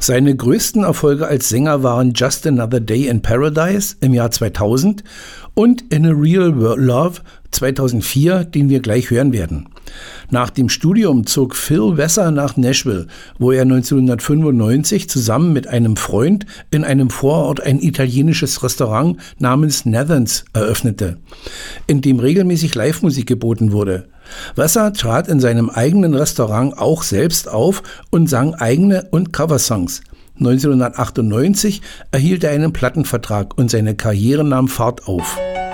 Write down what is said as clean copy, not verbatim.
Seine größten Erfolge als Sänger waren Just Another Day in Paradise im Jahr 2000 und In a Real Love 2004, den wir gleich hören werden. Nach dem Studium zog Phil Wesser nach Nashville, wo er 1995 zusammen mit einem Freund in einem Vorort ein italienisches Restaurant namens Nathans eröffnete, in dem regelmäßig Live-Musik geboten wurde. Wesser trat in seinem eigenen Restaurant auch selbst auf und sang eigene und Coversongs. 1998 erhielt er einen Plattenvertrag und seine Karriere nahm Fahrt auf.